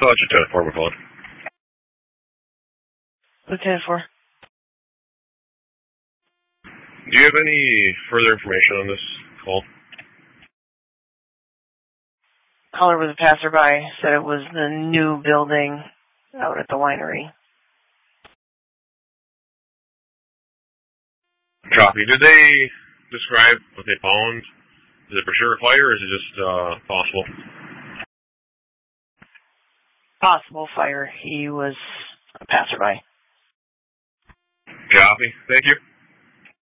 Lieutenant 4 McClellan. Lieutenant 4. Do you have any further information on this call? Caller was a passerby, said it was the new building out at the winery. Copy. Did they describe what they found? Is it for sure a fire, or is it just possible? Possible fire. He was a passerby. Copy. Thank you.